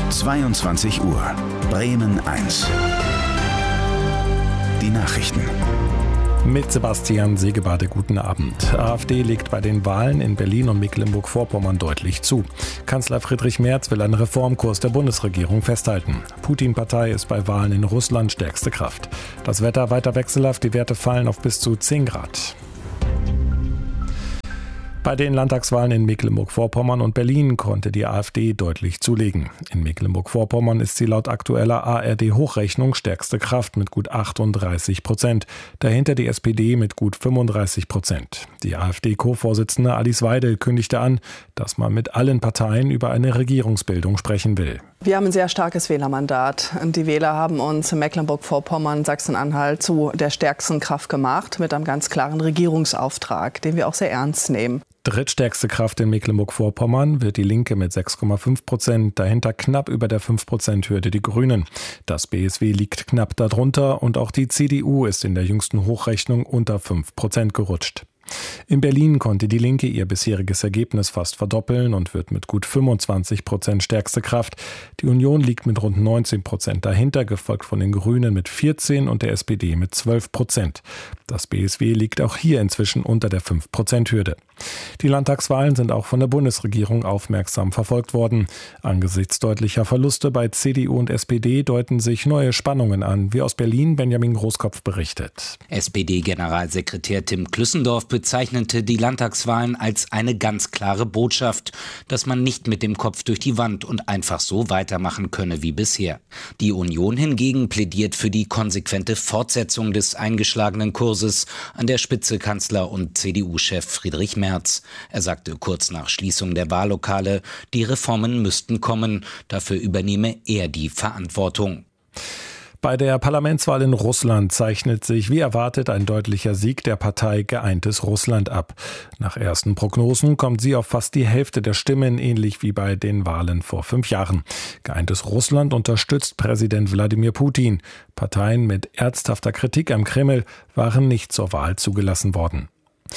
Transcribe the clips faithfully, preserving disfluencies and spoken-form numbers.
zweiundzwanzig Uhr, Bremen eins. Die Nachrichten. Mit Sebastian Segebade, guten Abend. AfD legt bei den Wahlen in Berlin und Mecklenburg-Vorpommern deutlich zu. Kanzler Friedrich Merz will einen Reformkurs der Bundesregierung festhalten. Putin-Partei ist bei Wahlen in Russland stärkste Kraft. Das Wetter weiter wechselhaft, die Werte fallen auf bis zu zehn Grad. Bei den Landtagswahlen in Mecklenburg-Vorpommern und Berlin konnte die AfD deutlich zulegen. In Mecklenburg-Vorpommern ist sie laut aktueller A R D-Hochrechnung stärkste Kraft mit gut achtunddreißig Prozent. Dahinter die S P D mit gut fünfunddreißig Prozent. Die AfD-Co-Vorsitzende Alice Weidel kündigte an, dass man mit allen Parteien über eine Regierungsbildung sprechen will. Wir haben ein sehr starkes Wählermandat. Die Wähler haben uns in Mecklenburg-Vorpommern, Sachsen-Anhalt zu der stärksten Kraft gemacht, mit einem ganz klaren Regierungsauftrag, den wir auch sehr ernst nehmen. Drittstärkste Kraft in Mecklenburg-Vorpommern wird die Linke mit sechs Komma fünf Prozent, dahinter knapp über der fünf Prozent Hürde die Grünen. Das B S W liegt knapp darunter und auch die C D U ist in der jüngsten Hochrechnung unter fünf Prozent gerutscht. In Berlin konnte die Linke ihr bisheriges Ergebnis fast verdoppeln und wird mit gut fünfundzwanzig Prozent stärkste Kraft. Die Union liegt mit rund neunzehn Prozent dahinter, gefolgt von den Grünen mit vierzehn und der S P D mit zwölf Prozent. Das B S W liegt auch hier inzwischen unter der fünf Prozent Hürde. Die Landtagswahlen sind auch von der Bundesregierung aufmerksam verfolgt worden. Angesichts deutlicher Verluste bei C D U und S P D deuten sich neue Spannungen an, wie aus Berlin Benjamin Großkopf berichtet. S P D-Generalsekretär Tim Klüssendorf bezeichnete die Landtagswahlen als eine ganz klare Botschaft, dass man nicht mit dem Kopf durch die Wand und einfach so weitermachen könne wie bisher. Die Union hingegen plädiert für die konsequente Fortsetzung des eingeschlagenen Kurses, an der Spitze Kanzler und C D U-Chef Friedrich Merz. Er sagte kurz nach Schließung der Wahllokale, die Reformen müssten kommen, dafür übernehme er die Verantwortung. Bei der Parlamentswahl in Russland zeichnet sich wie erwartet ein deutlicher Sieg der Partei Geeintes Russland ab. Nach ersten Prognosen kommt sie auf fast die Hälfte der Stimmen, ähnlich wie bei den Wahlen vor fünf Jahren. Geeintes Russland unterstützt Präsident Wladimir Putin. Parteien mit ernsthafter Kritik am Kreml waren nicht zur Wahl zugelassen worden.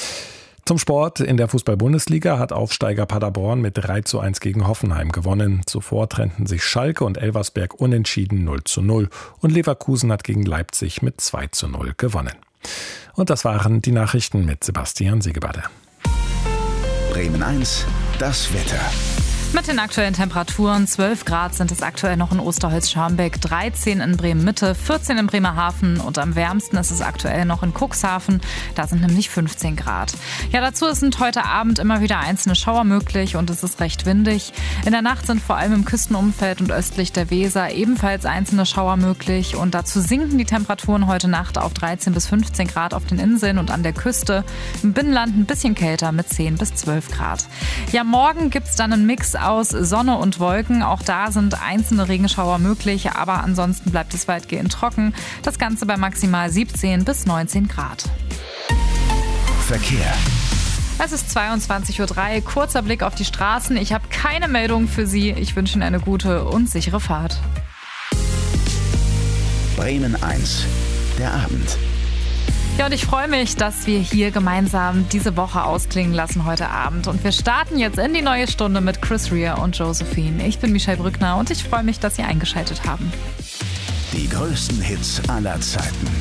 Zum Sport. In der Fußball-Bundesliga hat Aufsteiger Paderborn mit drei zu eins gegen Hoffenheim gewonnen. Zuvor trennten sich Schalke und Elversberg unentschieden null zu null. Und Leverkusen hat gegen Leipzig mit zwei zu null gewonnen. Und das waren die Nachrichten mit Sebastian Segebade. Bremen eins, das Wetter. Mit den aktuellen Temperaturen zwölf Grad sind es aktuell noch in Osterholz-Scharmbeck, dreizehn in Bremen-Mitte, vierzehn in Bremerhaven und am wärmsten ist es aktuell noch in Cuxhaven. Da sind nämlich fünfzehn Grad. Ja, dazu sind heute Abend immer wieder einzelne Schauer möglich und es ist recht windig. In der Nacht sind vor allem im Küstenumfeld und östlich der Weser ebenfalls einzelne Schauer möglich und dazu sinken die Temperaturen heute Nacht auf dreizehn bis fünfzehn Grad auf den Inseln und an der Küste. Im Binnenland ein bisschen kälter mit zehn bis zwölf Grad. Ja, morgen gibt es dann einen Mix aus Sonne und Wolken. Auch da sind einzelne Regenschauer möglich, aber ansonsten bleibt es weitgehend trocken. Das Ganze bei maximal siebzehn bis neunzehn Grad. Verkehr. Es ist zweiundzwanzig Uhr drei, kurzer Blick auf die Straßen. Ich habe keine Meldung für Sie. Ich wünsche Ihnen eine gute und sichere Fahrt. Bremen eins, der Abend. Ja, und ich freue mich, dass wir hier gemeinsam diese Woche ausklingen lassen heute Abend. Und wir starten jetzt in die neue Stunde mit Chris Rea und Josephine. Ich bin Michelle Brückner und ich freue mich, dass Sie eingeschaltet haben. Die größten Hits aller Zeiten.